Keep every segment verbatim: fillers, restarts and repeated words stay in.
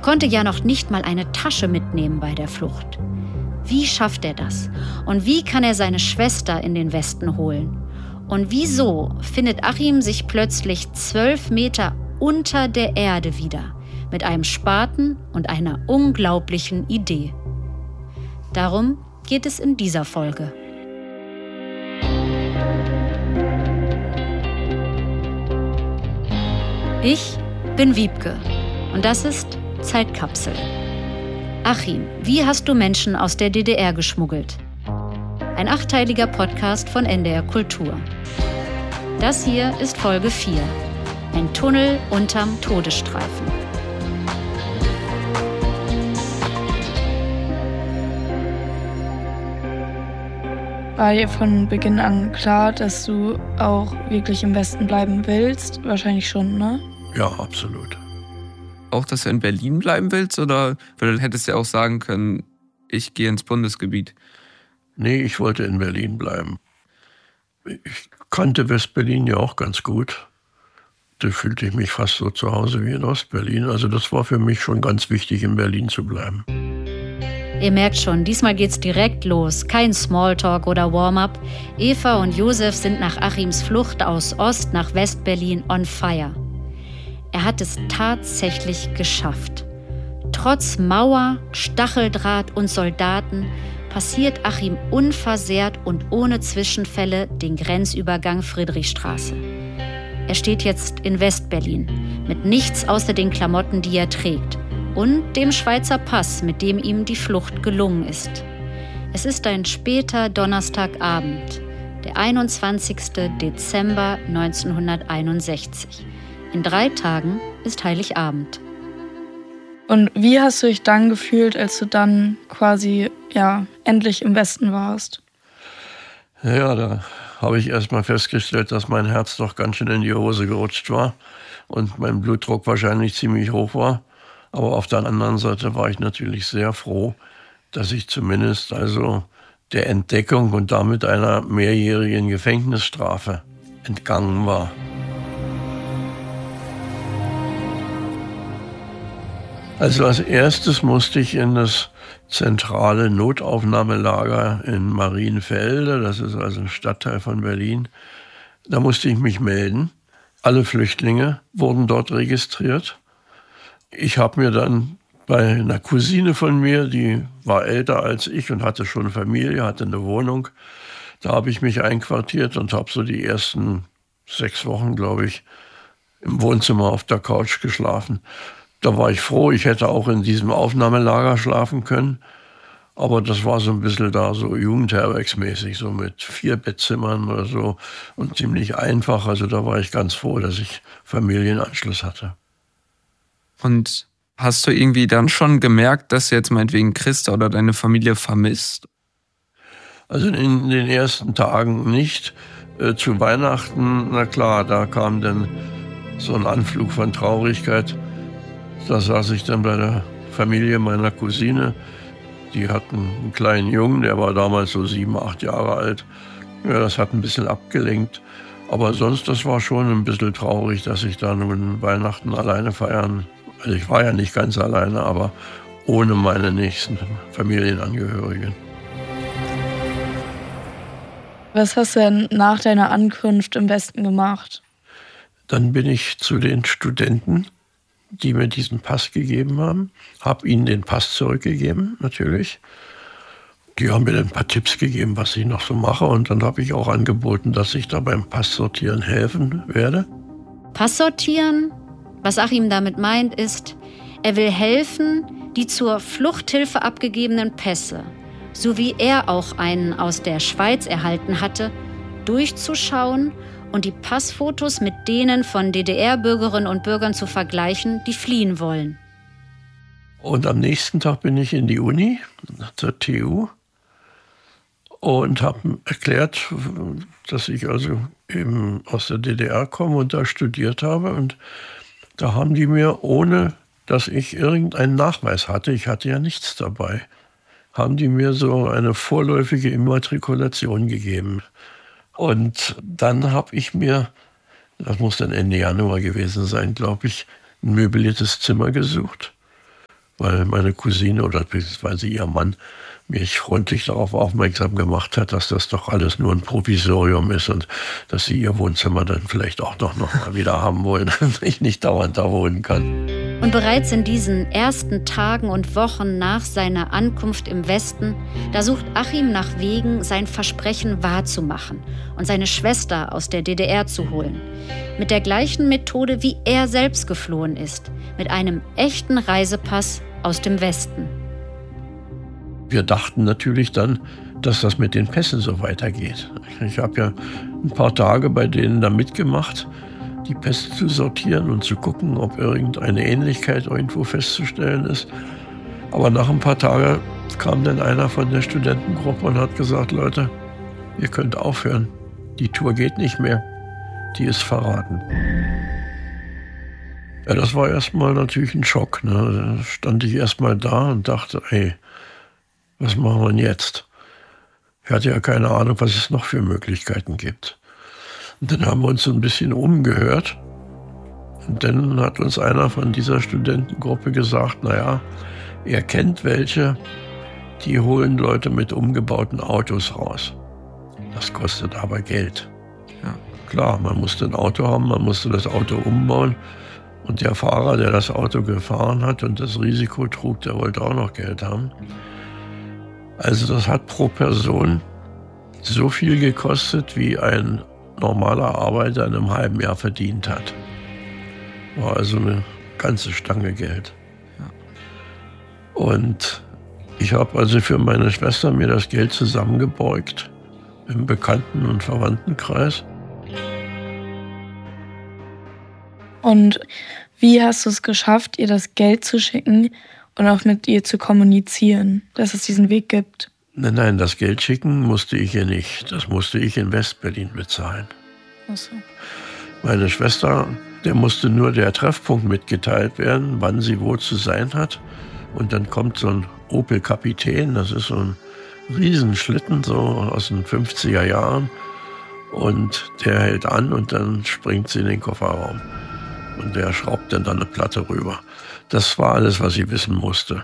konnte ja noch nicht mal eine Tasche mitnehmen bei der Flucht. Wie schafft er das? Und wie kann er seine Schwester in den Westen holen? Und wieso findet Achim sich plötzlich zwölf Meter unter der Erde wieder, mit einem Spaten und einer unglaublichen Idee? Darum geht es in dieser Folge. Ich bin Wiebke und das ist Zeitkapsel. Achim, wie hast du Menschen aus der D D R geschmuggelt? Ein achteiliger Podcast von N D R Kultur. Das hier ist Folge vier. Ein Tunnel unterm Todesstreifen. War dir von Beginn an klar, dass du auch wirklich im Westen bleiben willst? Wahrscheinlich schon, ne? Ja, absolut. Auch, dass du in Berlin bleiben willst? Oder weil du hättest ja auch sagen können, ich gehe ins Bundesgebiet. Nee, ich wollte in Berlin bleiben. Ich kannte West-Berlin ja auch ganz gut. Da fühlte ich mich fast so zu Hause wie in Ost-Berlin. Also das war für mich schon ganz wichtig, in Berlin zu bleiben. Ihr merkt schon, diesmal geht's direkt los. Kein Smalltalk oder Warm-up. Eva und Josef sind nach Achims Flucht aus Ost nach West-Berlin on fire. Er hat es tatsächlich geschafft. Trotz Mauer, Stacheldraht und Soldaten passiert Achim unversehrt und ohne Zwischenfälle den Grenzübergang Friedrichstraße. Er steht jetzt in West-Berlin mit nichts außer den Klamotten, die er trägt, und dem Schweizer Pass, mit dem ihm die Flucht gelungen ist. Es ist ein später Donnerstagabend, der einundzwanzigster Dezember neunzehnhunderteinundsechzig. In drei Tagen ist Heiligabend. Und wie hast du dich dann gefühlt, als du dann quasi, ja, endlich im Westen warst? Ja, da habe ich erst mal festgestellt, dass mein Herz doch ganz schön in die Hose gerutscht war und mein Blutdruck wahrscheinlich ziemlich hoch war. Aber auf der anderen Seite war ich natürlich sehr froh, dass ich zumindest also der Entdeckung und damit einer mehrjährigen Gefängnisstrafe entgangen war. Also als erstes musste ich in das zentrale Notaufnahmelager in Marienfelde, das ist also ein Stadtteil von Berlin. Da musste ich mich melden. Alle Flüchtlinge wurden dort registriert. Ich habe mir dann bei einer Cousine von mir, die war älter als ich und hatte schon Familie, hatte eine Wohnung, da habe ich mich einquartiert und habe so die ersten sechs Wochen, glaube ich, im Wohnzimmer auf der Couch geschlafen. Da war ich froh, ich hätte auch in diesem Aufnahmelager schlafen können. Aber das war so ein bisschen da so jugendherbergsmäßig, so mit vier Bettzimmern oder so und ziemlich einfach. Also da war ich ganz froh, dass ich Familienanschluss hatte. Und hast du irgendwie dann schon gemerkt, dass du jetzt meinetwegen Christa oder deine Familie vermisst? Also in den ersten Tagen nicht. Äh, zu Weihnachten, na klar, da kam dann so ein Anflug von Traurigkeit. Da saß ich dann bei der Familie meiner Cousine. Die hatten einen kleinen Jungen, der war damals so sieben, acht Jahre alt. Ja, das hat ein bisschen abgelenkt. Aber sonst, das war schon ein bisschen traurig, dass ich da nun Weihnachten alleine feiern. Also ich war ja nicht ganz alleine, aber ohne meine nächsten Familienangehörigen. Was hast du denn nach deiner Ankunft im Westen gemacht? Dann bin ich zu den Studenten, die mir diesen Pass gegeben haben, habe ihnen den Pass zurückgegeben, natürlich. Die haben mir dann ein paar Tipps gegeben, was ich noch so mache. Und dann habe ich auch angeboten, dass ich da beim Passsortieren helfen werde. Passsortieren? Was Achim damit meint, ist, er will helfen, die zur Fluchthilfe abgegebenen Pässe, so wie er auch einen aus der Schweiz erhalten hatte, durchzuschauen und die Passfotos mit denen von D D R-Bürgerinnen und Bürgern zu vergleichen, die fliehen wollen. Und am nächsten Tag bin ich in die Uni, zur T U, und habe erklärt, dass ich also eben aus der D D R komme und da studiert habe. Und da haben die mir, ohne dass ich irgendeinen Nachweis hatte, ich hatte ja nichts dabei, haben die mir so eine vorläufige Immatrikulation gegeben. Und dann habe ich mir, das muss dann Ende Januar gewesen sein, glaube ich, ein möbliertes Zimmer gesucht. weil meine Cousine oder beziehungsweise ihr Mann mich freundlich darauf aufmerksam gemacht hat, dass das doch alles nur ein Provisorium ist und dass sie ihr Wohnzimmer dann vielleicht auch noch, noch mal wieder haben wollen, dass ich nicht dauernd da wohnen kann. Und bereits in diesen ersten Tagen und Wochen nach seiner Ankunft im Westen, da sucht Achim nach Wegen, sein Versprechen wahrzumachen und seine Schwester aus der D D R zu holen. Mit der gleichen Methode, wie er selbst geflohen ist, mit einem echten Reisepass aus dem Westen. Wir dachten natürlich dann, dass das mit den Pässen so weitergeht. Ich habe ja ein paar Tage bei denen da mitgemacht, die Pässe zu sortieren und zu gucken, ob irgendeine Ähnlichkeit irgendwo festzustellen ist. Aber nach ein paar Tagen kam dann einer von der Studentengruppe und hat gesagt, Leute, ihr könnt aufhören. Die Tour geht nicht mehr. Die ist verraten. Ja, das war erstmal natürlich ein Schock. Ne? Da stand ich erstmal da und dachte, ey, was machen wir denn jetzt? Ich hatte ja keine Ahnung, was es noch für Möglichkeiten gibt. Und dann haben wir uns so ein bisschen umgehört. Und dann hat uns einer von dieser Studentengruppe gesagt, naja, er kennt welche, die holen Leute mit umgebauten Autos raus. Das kostet aber Geld. Ja, klar, man musste ein Auto haben, man musste das Auto umbauen. Und der Fahrer, der das Auto gefahren hat und das Risiko trug, der wollte auch noch Geld haben. Also das hat pro Person so viel gekostet, wie ein normaler Arbeiter in einem halben Jahr verdient hat. War also eine ganze Stange Geld. Ja. Und ich habe also für meine Schwester mir das Geld zusammengebeugt im Bekannten- und Verwandtenkreis. Und wie hast du es geschafft, ihr das Geld zu schicken und auch mit ihr zu kommunizieren, dass es diesen Weg gibt? Nein, nein, das Geld schicken musste ich ihr nicht. Das musste ich in West-Berlin bezahlen. Ach so. Meine Schwester, der musste nur der Treffpunkt mitgeteilt werden, wann sie wo zu sein hat. Und dann kommt so ein Opel Kapitän, das ist so ein Riesenschlitten, so aus den fünfziger Jahren. Und der hält an und dann springt sie in den Kofferraum. Und der schraubt dann, dann eine Platte rüber. Das war alles, was sie wissen musste.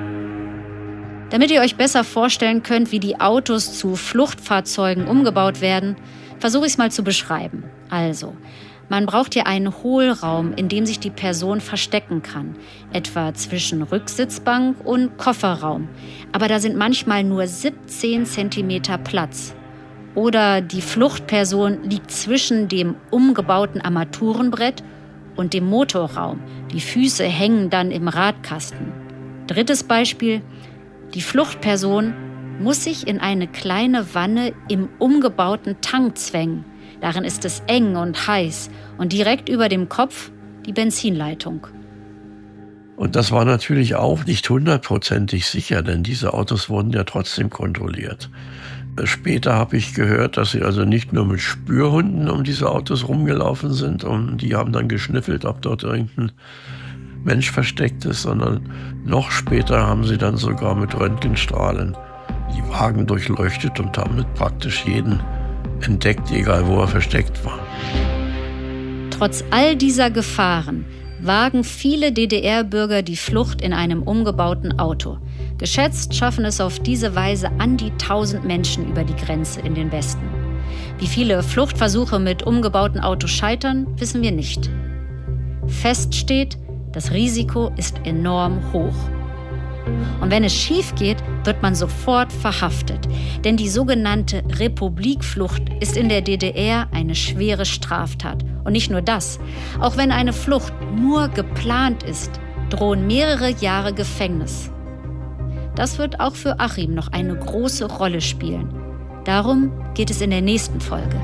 Damit ihr euch besser vorstellen könnt, wie die Autos zu Fluchtfahrzeugen umgebaut werden, versuche ich es mal zu beschreiben. Also, man braucht hier einen Hohlraum, in dem sich die Person verstecken kann, etwa zwischen Rücksitzbank und Kofferraum. Aber da sind manchmal nur siebzehn Zentimeter Platz. Oder die Fluchtperson liegt zwischen dem umgebauten Armaturenbrett und dem Motorraum. Die Füße hängen dann im Radkasten. Drittes Beispiel: Die Fluchtperson muss sich in eine kleine Wanne im umgebauten Tank zwängen. Darin ist es eng und heiß und direkt über dem Kopf die Benzinleitung. Und das war natürlich auch nicht hundertprozentig sicher, denn diese Autos wurden ja trotzdem kontrolliert. Später habe ich gehört, dass sie also nicht nur mit Spürhunden um diese Autos rumgelaufen sind und die haben dann geschnüffelt, ob dort irgendein Mensch versteckt ist, sondern noch später haben sie dann sogar mit Röntgenstrahlen die Wagen durchleuchtet und damit praktisch jeden entdeckt, egal wo er versteckt war. Trotz all dieser Gefahren wagen viele D D R-Bürger die Flucht in einem umgebauten Auto. Geschätzt schaffen es auf diese Weise an die tausend Menschen über die Grenze in den Westen. Wie viele Fluchtversuche mit umgebauten Autos scheitern, wissen wir nicht. Fest steht, das Risiko ist enorm hoch. Und wenn es schief geht, wird man sofort verhaftet. Denn die sogenannte Republikflucht ist in der D D R eine schwere Straftat. Und nicht nur das. Auch wenn eine Flucht nur geplant ist, drohen mehrere Jahre Gefängnis. Das wird auch für Achim noch eine große Rolle spielen. Darum geht es in der nächsten Folge.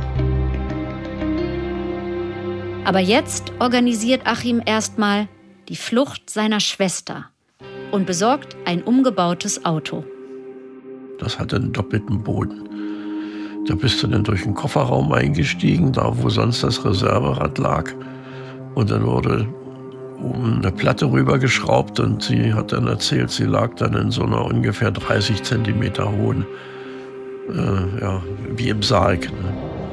Aber jetzt organisiert Achim erstmal die Flucht seiner Schwester und besorgt ein umgebautes Auto. Das hatte einen doppelten Boden. Da bist du dann durch den Kofferraum eingestiegen, da wo sonst das Reserverad lag. Und dann wurde oben eine Platte rübergeschraubt und sie hat dann erzählt, sie lag dann in so einer ungefähr dreißig Zentimeter hohen, äh, ja, wie im Sarg. Ne?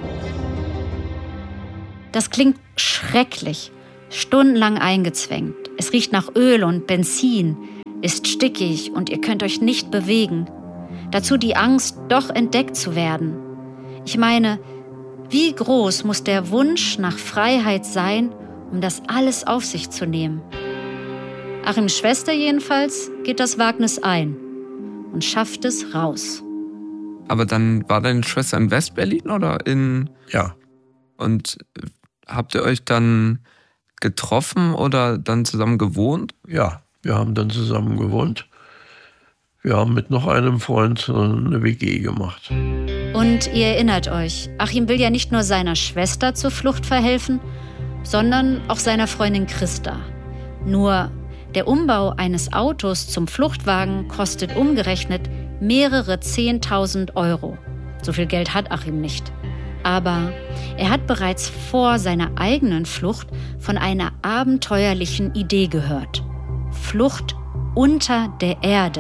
Das klingt schrecklich. Stundenlang eingezwängt. Es riecht nach Öl und Benzin. ist stickig und ihr könnt euch nicht bewegen. Dazu die Angst, doch entdeckt zu werden. Ich meine, wie groß muss der Wunsch nach Freiheit sein, um das alles auf sich zu nehmen? Achims Schwester jedenfalls geht das Wagnis ein und schafft es raus. Aber dann war deine Schwester in West-Berlin oder in... Ja. Und habt ihr euch dann getroffen oder dann zusammen gewohnt? Ja, wir haben dann zusammen gewohnt. Wir haben mit noch einem Freund eine W G gemacht. Und ihr erinnert euch, Achim will ja nicht nur seiner Schwester zur Flucht verhelfen, sondern auch seiner Freundin Christa. Nur der Umbau eines Autos zum Fluchtwagen kostet umgerechnet mehrere zehntausend Euro. So viel Geld hat Achim nicht. Aber er hat bereits vor seiner eigenen Flucht von einer abenteuerlichen Idee gehört. Flucht unter der Erde.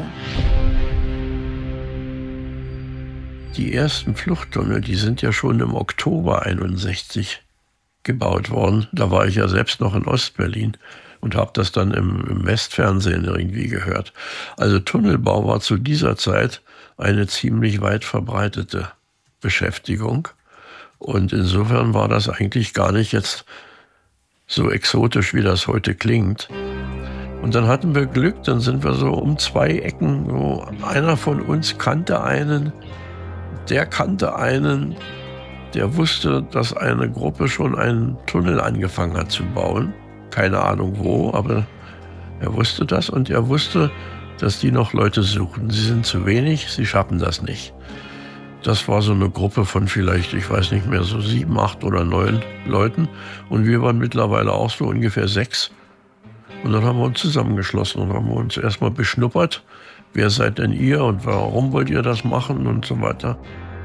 Die ersten Fluchttunnel, die sind ja schon im Oktober einundsechzig gebaut worden. Da war ich ja selbst noch in Ostberlin und habe das dann im, im Westfernsehen irgendwie gehört. Also Tunnelbau war zu dieser Zeit eine ziemlich weit verbreitete Beschäftigung. Und insofern war das eigentlich gar nicht jetzt so exotisch, wie das heute klingt. Und dann hatten wir Glück, dann sind wir so um zwei Ecken, so einer von uns kannte einen, der kannte einen, der wusste, dass eine Gruppe schon einen Tunnel angefangen hat zu bauen. Keine Ahnung wo, aber er wusste das und er wusste, dass die noch Leute suchen. Sie sind zu wenig, sie schaffen das nicht. Das war so eine Gruppe von vielleicht, ich weiß nicht mehr, so sieben, acht oder neun Leuten. Und wir waren mittlerweile auch so ungefähr sechs. Und dann haben wir uns zusammengeschlossen und haben uns erstmal beschnuppert. Wer seid denn ihr und warum wollt ihr das machen und so weiter.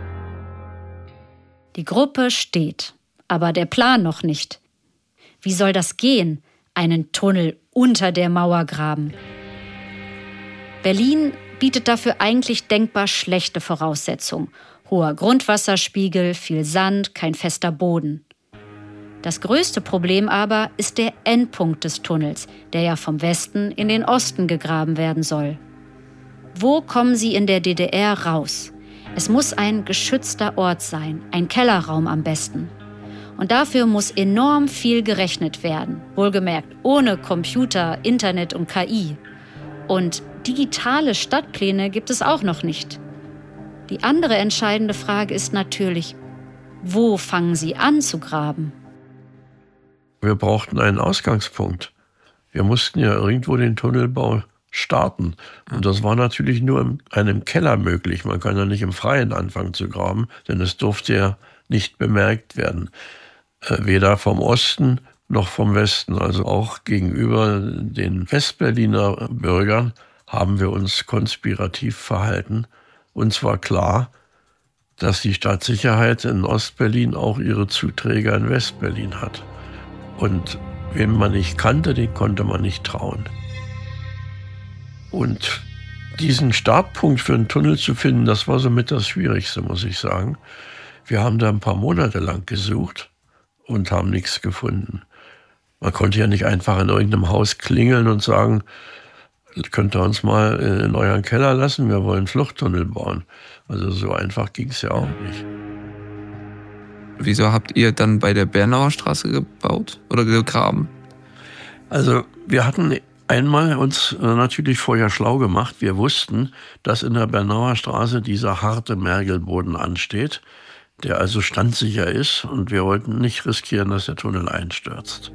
Die Gruppe steht, aber der Plan noch nicht. Wie soll das gehen, einen Tunnel unter der Mauer graben? Berlin bietet dafür eigentlich denkbar schlechte Voraussetzungen. Hoher Grundwasserspiegel, viel Sand, kein fester Boden. Das größte Problem aber ist der Endpunkt des Tunnels, der ja vom Westen in den Osten gegraben werden soll. Wo kommen sie in der D D R raus? Es muss ein geschützter Ort sein, ein Kellerraum am besten. Und dafür muss enorm viel gerechnet werden, wohlgemerkt ohne Computer, Internet und K I. Und digitale Stadtpläne gibt es auch noch nicht. Die andere entscheidende Frage ist natürlich, wo fangen sie an zu graben? Wir brauchten einen Ausgangspunkt. Wir mussten ja irgendwo den Tunnelbau starten. Und das war natürlich nur in einem Keller möglich. Man kann ja nicht im Freien anfangen zu graben, denn es durfte ja nicht bemerkt werden. Weder vom Osten noch vom Westen. Also auch gegenüber den Westberliner Bürgern haben wir uns konspirativ verhalten. Uns war klar, dass die Stadtsicherheit in Ostberlin auch ihre Zuträger in Westberlin hat. Und wen man nicht kannte, den konnte man nicht trauen. Und diesen Startpunkt für einen Tunnel zu finden, das war somit das Schwierigste, muss ich sagen. Wir haben da ein paar Monate lang gesucht und haben nichts gefunden. Man konnte ja nicht einfach in irgendeinem Haus klingeln und sagen, könnt ihr uns mal in euren Keller lassen, wir wollen einen Fluchttunnel bauen. Also so einfach ging es ja auch nicht. Wieso habt ihr dann bei der Bernauer Straße gebaut oder gegraben? Also wir hatten einmal uns natürlich vorher schlau gemacht. Wir wussten, dass in der Bernauer Straße dieser harte Mergelboden ansteht, der also standsicher ist und wir wollten nicht riskieren, dass der Tunnel einstürzt.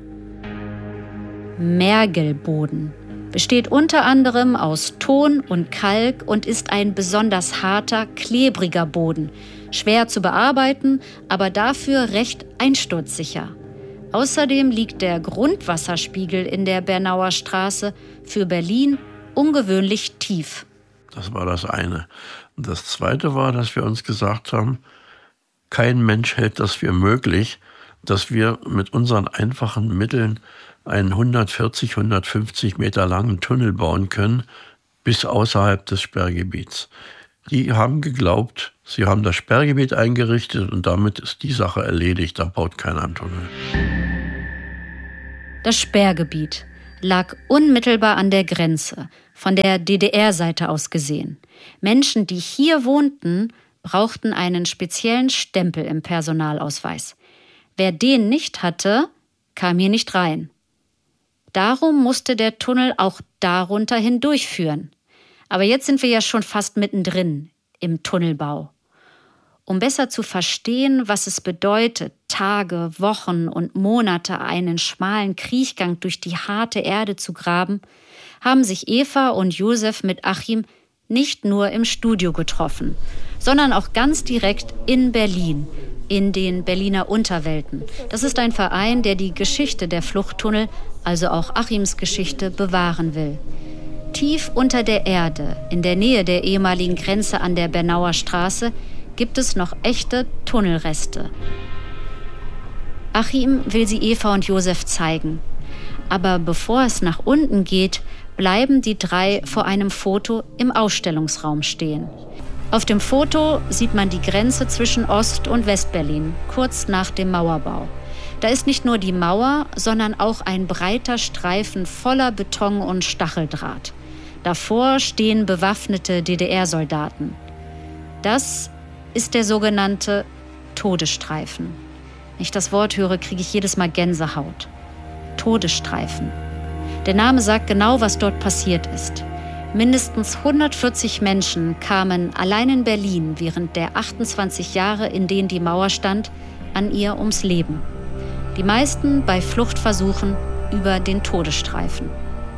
Mergelboden besteht unter anderem aus Ton und Kalk und ist ein besonders harter, klebriger Boden. Schwer zu bearbeiten, aber dafür recht einsturzsicher. Außerdem liegt der Grundwasserspiegel in der Bernauer Straße für Berlin ungewöhnlich tief. Das war das eine. Und das zweite war, dass wir uns gesagt haben, kein Mensch hält das für möglich, dass wir mit unseren einfachen Mitteln einen hundertvierzig, hundertfünfzig Meter langen Tunnel bauen können, bis außerhalb des Sperrgebiets. Die haben geglaubt, sie haben das Sperrgebiet eingerichtet und damit ist die Sache erledigt, da baut keiner einen Tunnel. Das Sperrgebiet lag unmittelbar an der Grenze, von der D D R-Seite aus gesehen. Menschen, die hier wohnten, brauchten einen speziellen Stempel im Personalausweis. Wer den nicht hatte, kam hier nicht rein. Darum musste der Tunnel auch darunter hindurchführen. Aber jetzt sind wir ja schon fast mittendrin im Tunnelbau. Um besser zu verstehen, was es bedeutet, Tage, Wochen und Monate einen schmalen Kriechgang durch die harte Erde zu graben, haben sich Eva und Josef mit Achim nicht nur im Studio getroffen, sondern auch ganz direkt in Berlin, in den Berliner Unterwelten. Das ist ein Verein, der die Geschichte der Fluchttunnel, also auch Achims Geschichte, bewahren will. Tief unter der Erde, in der Nähe der ehemaligen Grenze an der Bernauer Straße, gibt es noch echte Tunnelreste. Achim will sie Eva und Josef zeigen. Aber bevor es nach unten geht, bleiben die drei vor einem Foto im Ausstellungsraum stehen. Auf dem Foto sieht man die Grenze zwischen Ost- und Westberlin, kurz nach dem Mauerbau. Da ist nicht nur die Mauer, sondern auch ein breiter Streifen voller Beton und Stacheldraht. Davor stehen bewaffnete D D R-Soldaten. Das ist der sogenannte Todesstreifen. Wenn ich das Wort höre, kriege ich jedes Mal Gänsehaut. Todesstreifen. Der Name sagt genau, was dort passiert ist. Mindestens hundertvierzig Menschen kamen allein in Berlin während der achtundzwanzig Jahre, in denen die Mauer stand, an ihr ums Leben. Die meisten bei Fluchtversuchen über den Todesstreifen.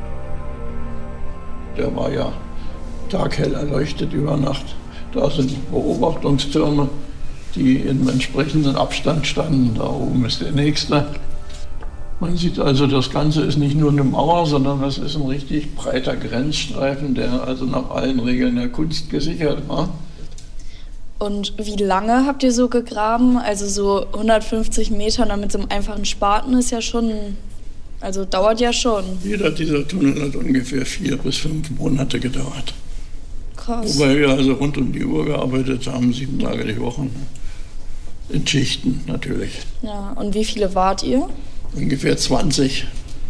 Der war ja taghell erleuchtet über Nacht. Da sind Beobachtungstürme, die im entsprechenden Abstand standen. Da oben ist der nächste. Man sieht also, das Ganze ist nicht nur eine Mauer, sondern das ist ein richtig breiter Grenzstreifen, der also nach allen Regeln der Kunst gesichert war. Und wie lange habt ihr so gegraben? Also so hundertfünfzig Meter mit so einem einfachen Spaten ist ja schon, also dauert ja schon. Jeder dieser Tunnel hat ungefähr vier bis fünf Monate gedauert. Krass. Wobei wir also rund um die Uhr gearbeitet haben, sieben Tage die Woche. In Schichten natürlich. Ja, und wie viele wart ihr? Ungefähr zwanzig.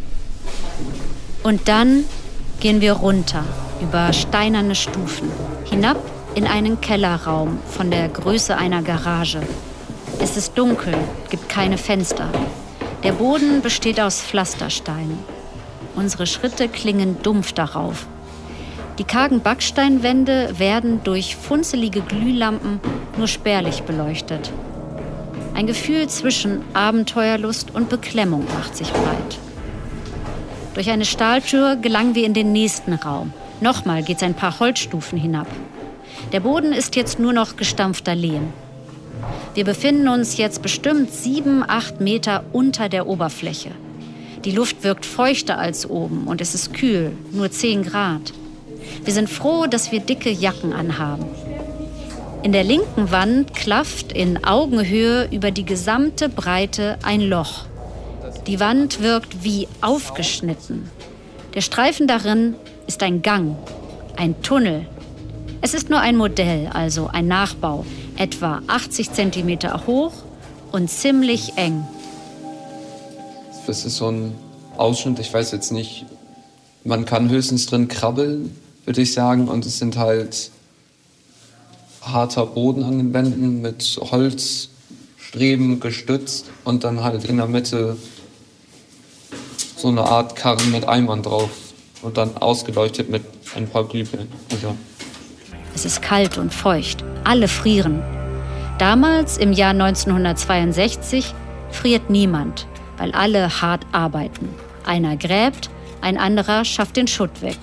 Und dann gehen wir runter, über steinerne Stufen, hinab in einen Kellerraum von der Größe einer Garage. Es ist dunkel, gibt keine Fenster. Der Boden besteht aus Pflastersteinen. Unsere Schritte klingen dumpf darauf. Die kargen Backsteinwände werden durch funzelige Glühlampen nur spärlich beleuchtet. Ein Gefühl zwischen Abenteuerlust und Beklemmung macht sich breit. Durch eine Stahltür gelangen wir in den nächsten Raum. Nochmal geht's ein paar Holzstufen hinab. Der Boden ist jetzt nur noch gestampfter Lehm. Wir befinden uns jetzt bestimmt sieben, acht Meter unter der Oberfläche. Die Luft wirkt feuchter als oben und es ist kühl, nur zehn Grad. Wir sind froh, dass wir dicke Jacken anhaben. In der linken Wand klafft in Augenhöhe über die gesamte Breite ein Loch. Die Wand wirkt wie aufgeschnitten. Der Streifen darin ist ein Gang, ein Tunnel. Es ist nur ein Modell, also ein Nachbau, etwa achtzig Zentimeter hoch und ziemlich eng. Das ist so ein Ausschnitt, ich weiß jetzt nicht, man kann höchstens drin krabbeln, würde ich sagen. Und es sind halt harter Boden an den Wänden mit Holzstreben gestützt und dann halt in der Mitte so eine Art Karren mit Eimern drauf und dann ausgeleuchtet mit ein paar Glühbirnen. Also. Es ist kalt und feucht. Alle frieren. Damals, im Jahr neunzehnhundertzweiundsechzig, friert niemand, weil alle hart arbeiten. Einer gräbt, ein anderer schafft den Schutt weg.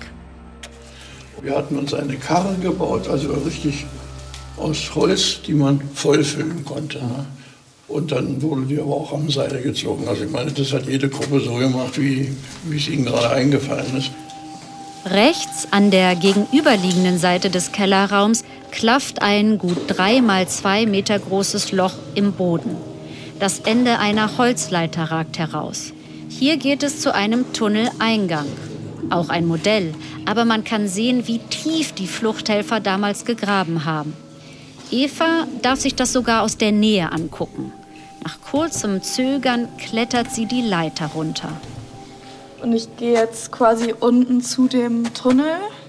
Wir hatten uns eine Karre gebaut, also richtig aus Holz, die man vollfüllen konnte. Und dann wurde die aber auch am Seil gezogen. Also ich meine, das hat jede Gruppe so gemacht, wie, wie es ihnen gerade eingefallen ist. Rechts an der gegenüberliegenden Seite des Kellerraums klafft ein gut drei mal zwei Meter großes Loch im Boden. Das Ende einer Holzleiter ragt heraus. Hier geht es zu einem Tunneleingang. Auch ein Modell, aber man kann sehen, wie tief die Fluchthelfer damals gegraben haben. Eva darf sich das sogar aus der Nähe angucken. Nach kurzem Zögern klettert sie die Leiter runter. Und ich gehe jetzt quasi unten zu dem Tunnel.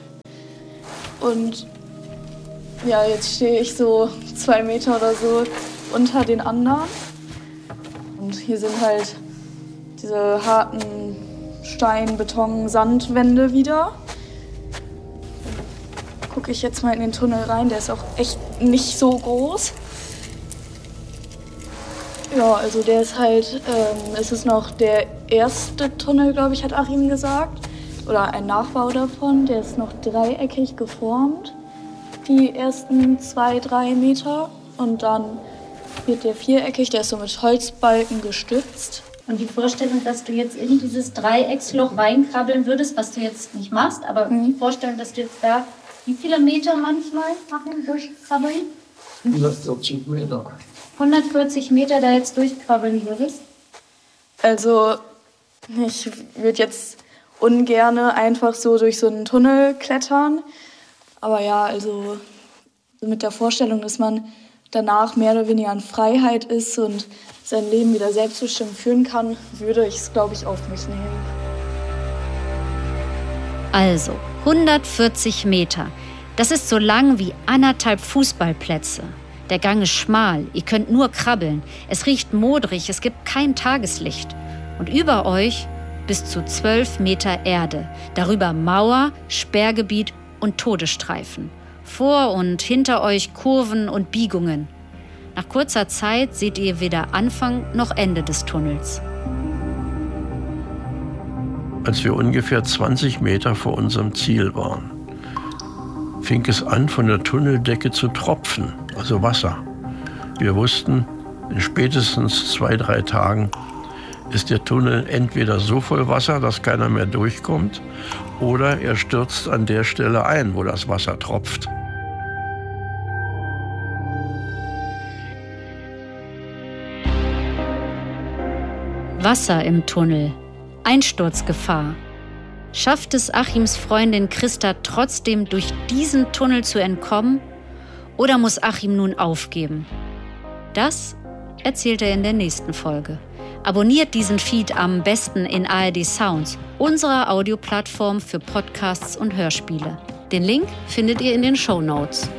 Und ja, jetzt stehe ich so zwei Meter oder so unter den anderen. Und hier sind halt diese harten Stein-, Beton-, Sandwände wieder. Gucke ich jetzt mal in den Tunnel rein, der ist auch echt nicht so groß. Ja, also der ist halt, ähm, es ist noch der erste Tunnel, glaube ich, hat Achim gesagt. Oder ein Nachbau davon, der ist noch dreieckig geformt. Die ersten zwei, drei Meter. Und dann wird der viereckig, der ist so mit Holzbalken gestützt. Und die Vorstellung, dass du jetzt in dieses Dreiecksloch reinkrabbeln würdest, was du jetzt nicht machst, aber mhm. die Vorstellung, dass du jetzt da wie viele Meter manchmal machen durchkrabbeln? hundertvierzig Meter. hundertvierzig Meter da jetzt durchkrabbeln würdest? Also ich würde jetzt ungerne einfach so durch so einen Tunnel klettern. Aber ja, also mit der Vorstellung, dass man danach mehr oder weniger in Freiheit ist und sein Leben wieder selbstbestimmt führen kann, würde ich es, glaube ich, auf mich nehmen. Also, hundertvierzig Meter. Das ist so lang wie anderthalb Fußballplätze. Der Gang ist schmal, ihr könnt nur krabbeln. Es riecht modrig, es gibt kein Tageslicht. Und über euch bis zu zwölf Meter Erde. Darüber Mauer, Sperrgebiet und Todesstreifen. Vor und hinter euch Kurven und Biegungen. Nach kurzer Zeit seht ihr weder Anfang noch Ende des Tunnels. Als wir ungefähr zwanzig Meter vor unserem Ziel waren, fing es an, von der Tunneldecke zu tropfen, also Wasser. Wir wussten, in spätestens zwei, drei Tagen ist der Tunnel entweder so voll Wasser, dass keiner mehr durchkommt, oder er stürzt an der Stelle ein, wo das Wasser tropft. Wasser im Tunnel, Einsturzgefahr. Schafft es Achims Freundin Christa trotzdem durch diesen Tunnel zu entkommen? Oder muss Achim nun aufgeben? Das erzählt er in der nächsten Folge. Abonniert diesen Feed am besten in A R D Sounds, unserer Audioplattform für Podcasts und Hörspiele. Den Link findet ihr in den Shownotes.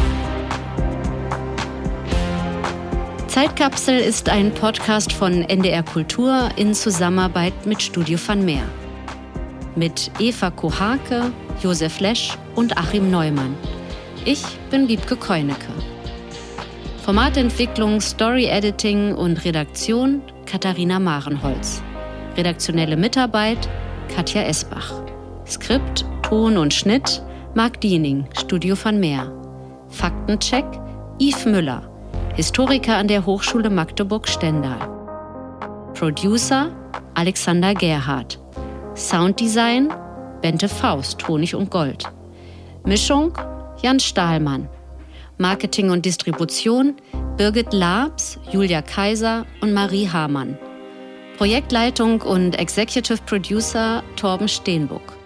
Zeitkapsel ist ein Podcast von N D R Kultur in Zusammenarbeit mit Studio van Meer. Mit Eva Kohake, Josef Lesch und Achim Neumann. Ich bin Wiebke Keunecke. Formatentwicklung, Story-Editing und Redaktion Katharina Marenholz. Redaktionelle Mitarbeit Katja Esbach. Skript, Ton und Schnitt Marc Diening, Studio van Meer. Faktencheck Yves Müller, Historiker an der Hochschule Magdeburg-Stendal. Producer Alexander Gerhardt. Sounddesign Bente Faust, Honig und Gold. Mischung Jan Stahlmann. Marketing und Distribution Birgit Labs, Julia Kaiser und Marie Hamann. Projektleitung und Executive Producer Torben Steenbuck.